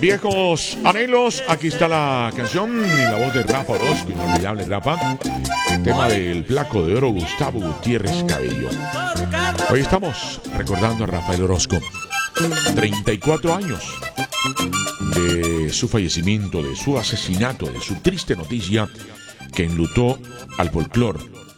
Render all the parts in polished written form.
Viejos anhelos, aquí está la canción y la voz de Rafa Orozco, inolvidable Rafa, tema del Placo de Oro Gustavo Gutiérrez Cabello. Hoy estamos recordando a Rafael Orozco, 34 años de su fallecimiento, de su asesinato, de su triste noticia que enlutó al folclore.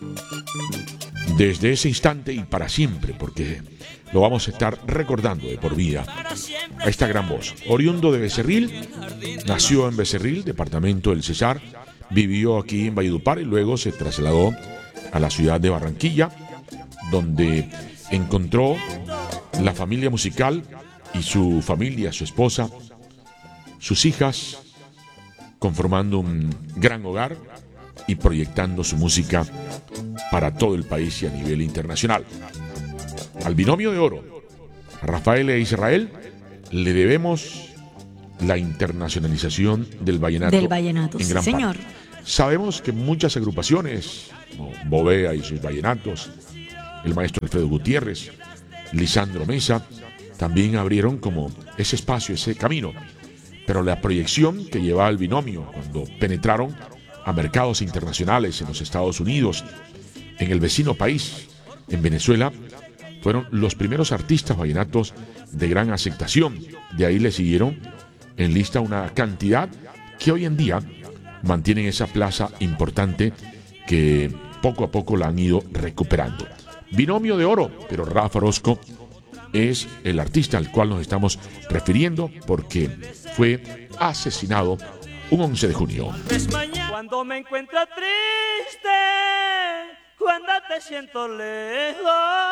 Desde ese instante y para siempre, porque lo vamos a estar recordando de por vida a esta gran voz. Oriundo de Becerril, nació en Becerril, departamento del Cesar, vivió aquí en Valledupar y luego se trasladó a la ciudad de Barranquilla, donde encontró la familia musical y su familia, su esposa, sus hijas, conformando un gran hogar y proyectando su música para todo el país y a nivel internacional. Al binomio de oro, a Rafael e Israel, le debemos la internacionalización del vallenato, en gran señor. parte. Sabemos que muchas agrupaciones, como Bovea y sus vallenatos, el maestro Alfredo Gutiérrez, Lisandro Mesa, también abrieron como ese espacio, ese camino. Pero la proyección que llevaba el binomio cuando penetraron a mercados internacionales en los Estados Unidos, en el vecino país, en Venezuela, fueron los primeros artistas vallenatos de gran aceptación. De ahí le siguieron en lista una cantidad que hoy en día mantienen esa plaza importante que poco a poco la han ido recuperando. Binomio de oro, pero Rafa Orozco es el artista al cual nos estamos refiriendo porque fue asesinado un 11 de junio. Cuando me encuentro triste, cuando te siento lejos,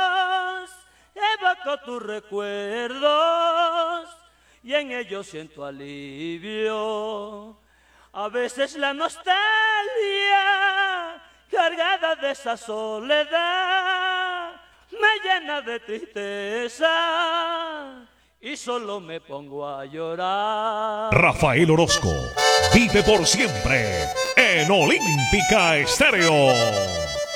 evoco tus recuerdos y en ellos siento alivio. A veces la nostalgia, cargada de esa soledad, me llena de tristeza y solo me pongo a llorar. Rafael Orozco vive por siempre en Olímpica Estéreo.